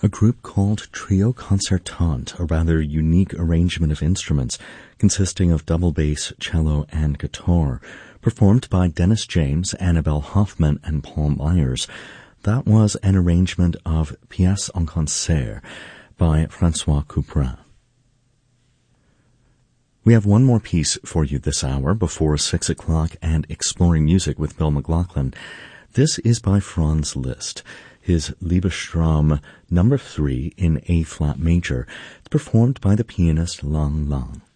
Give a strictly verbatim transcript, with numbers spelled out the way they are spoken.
A group called Trio Concertante, a rather unique arrangement of instruments consisting of double bass, cello, and guitar, performed by Dennis James, Annabelle Hoffman, and Paul Myers. That was an arrangement of Pièce en concert by François Couperin. We have one more piece for you this hour before six o'clock and Exploring Music with Bill McLaughlin. This is by Franz Liszt, his Liebestraum number three in A-flat major. It's performed by the pianist Lang Lang.